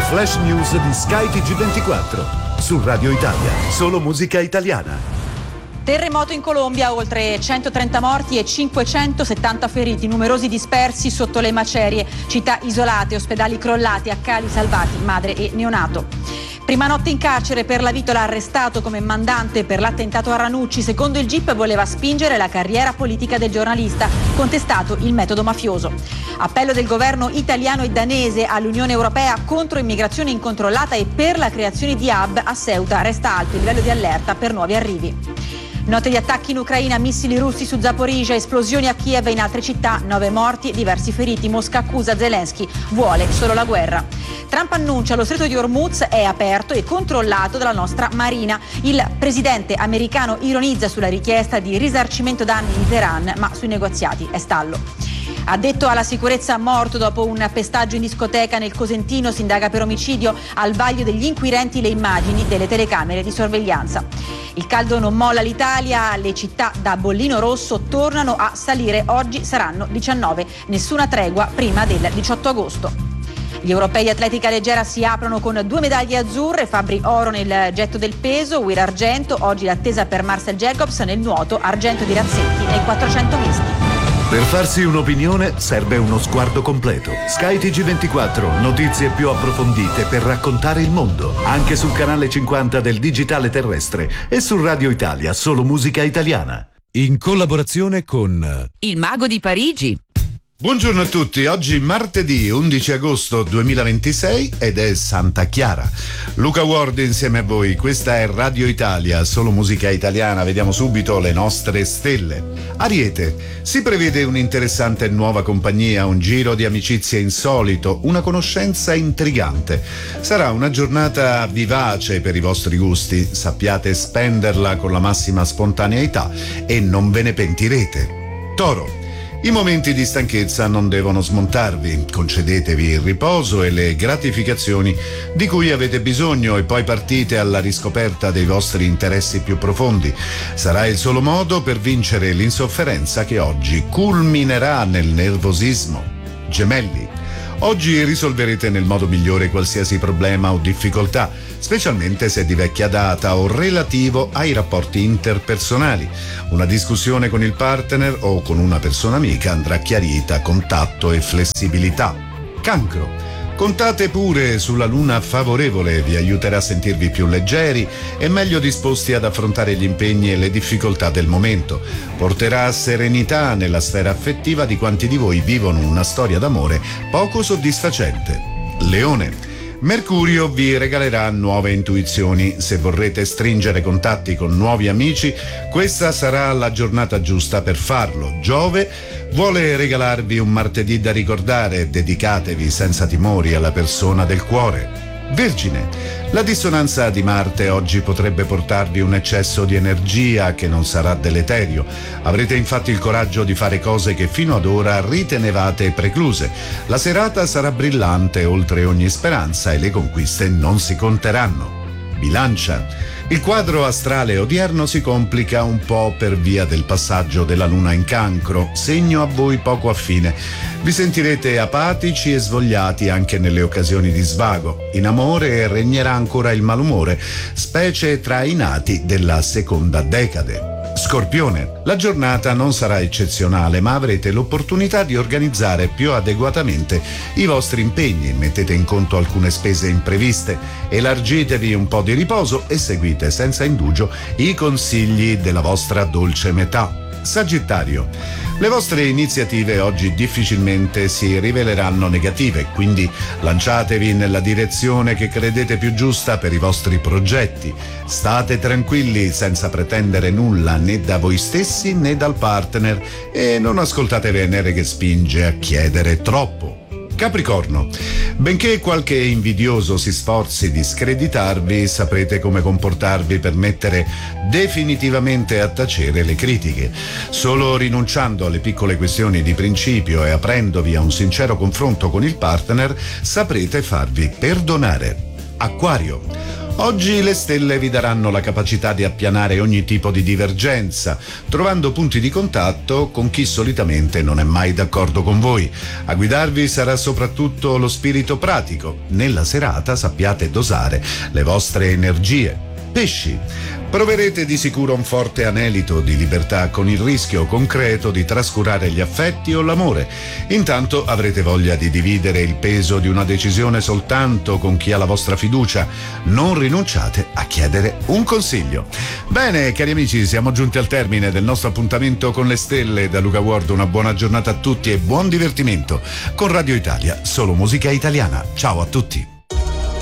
flash news di Sky TG24. Su Radio Italia, solo musica italiana. Terremoto in Colombia, oltre 130 morti e 570 feriti, numerosi dispersi sotto le macerie, città isolate, ospedali crollati, accali salvati, madre e neonato. Prima notte in carcere per la Vitola, arrestato come mandante per l'attentato a Ranucci. Secondo il GIP voleva spingere la carriera politica del giornalista, contestato il metodo mafioso. Appello del governo italiano e danese all'Unione Europea contro immigrazione incontrollata e per la creazione di hub a Ceuta. Resta alto il livello di allerta per nuovi arrivi. Notte di attacchi in Ucraina, missili russi su Zaporizhzhia, esplosioni a Kiev e in altre città, 9 morti, diversi feriti. Mosca accusa Zelensky, vuole solo la guerra. Trump annuncia lo stretto di Hormuz è aperto e controllato dalla nostra marina. Il presidente americano ironizza sulla richiesta di risarcimento danni di Teheran, ma sui negoziati è stallo. Addetto alla sicurezza morto dopo un pestaggio in discoteca nel Cosentino, si indaga per omicidio. Al vaglio degli inquirenti le immagini delle telecamere di sorveglianza. Il caldo non molla l'Italia, le città da bollino rosso tornano a salire, oggi saranno 19, nessuna tregua prima del 18 agosto. Gli europei atletica leggera si aprono con 2 medaglie azzurre, Fabri oro nel getto del peso, Weir argento, oggi l'attesa per Marcel Jacobs nel nuoto, argento di Razzetti nei 400 misti. Per farsi un'opinione serve uno sguardo completo. Sky TG24, notizie più approfondite per raccontare il mondo. Anche sul canale 50 del digitale terrestre e su Radio Italia, solo musica italiana. In collaborazione con Il Mago di Parigi. Buongiorno a tutti, oggi martedì 11 agosto 2026 ed è Santa Chiara. Luca Ward insieme a voi, questa è Radio Italia, solo musica italiana. Vediamo subito le nostre stelle. Ariete, si prevede un'interessante nuova compagnia, un giro di amicizie insolito, una conoscenza intrigante. Sarà una giornata vivace per i vostri gusti, sappiate spenderla con la massima spontaneità e non ve ne pentirete. Toro, i momenti di stanchezza non devono smontarvi, concedetevi il riposo e le gratificazioni di cui avete bisogno e poi partite alla riscoperta dei vostri interessi più profondi. Sarà il solo modo per vincere l'insofferenza che oggi culminerà nel nervosismo. Gemelli, oggi risolverete nel modo migliore qualsiasi problema o difficoltà, specialmente se di vecchia data o relativo ai rapporti interpersonali. Una discussione con il partner o con una persona amica andrà chiarita con tatto e flessibilità. Cancro, contate pure sulla luna favorevole, vi aiuterà a sentirvi più leggeri e meglio disposti ad affrontare gli impegni e le difficoltà del momento. Porterà serenità nella sfera affettiva di quanti di voi vivono una storia d'amore poco soddisfacente. Leone, Mercurio vi regalerà nuove intuizioni. Se vorrete stringere contatti con nuovi amici, questa sarà la giornata giusta per farlo. Giove vuole regalarvi un martedì da ricordare, dedicatevi senza timori alla persona del cuore. Vergine, la dissonanza di Marte oggi potrebbe portarvi un eccesso di energia che non sarà deleterio. Avrete infatti il coraggio di fare cose che fino ad ora ritenevate precluse. La serata sarà brillante oltre ogni speranza e le conquiste non si conteranno. Bilancia, il quadro astrale odierno si complica un po' per via del passaggio della luna in Cancro, segno a voi poco affine. Vi sentirete apatici e svogliati anche nelle occasioni di svago. In amore regnerà ancora il malumore, specie tra i nati della seconda decade. Scorpione, la giornata non sarà eccezionale, ma avrete l'opportunità di organizzare più adeguatamente i vostri impegni, mettete in conto alcune spese impreviste, elargitevi un po' di riposo e seguite senza indugio i consigli della vostra dolce metà. Sagittario, le vostre iniziative oggi difficilmente si riveleranno negative, quindi lanciatevi nella direzione che credete più giusta per i vostri progetti. State tranquilli senza pretendere nulla né da voi stessi né dal partner e non ascoltate Venere che spinge a chiedere troppo. Capricorno, benché qualche invidioso si sforzi di screditarvi, saprete come comportarvi per mettere definitivamente a tacere le critiche. Solo rinunciando alle piccole questioni di principio e aprendovi a un sincero confronto con il partner, saprete farvi perdonare. Acquario, Oggi le stelle vi daranno la capacità di appianare ogni tipo di divergenza, trovando punti di contatto con chi solitamente non è mai d'accordo con voi. A guidarvi sarà soprattutto lo spirito pratico. Nella serata sappiate dosare le vostre energie. Pesci. Proverete di sicuro un forte anelito di libertà con il rischio concreto di trascurare gli affetti o l'amore. Intanto avrete voglia di dividere il peso di una decisione soltanto con chi ha la vostra fiducia. Non rinunciate a chiedere un consiglio. Bene, cari amici, siamo giunti al termine del nostro appuntamento con le stelle. Da Luca Ward una buona giornata a tutti e buon divertimento con Radio Italia, solo musica italiana. Ciao a tutti.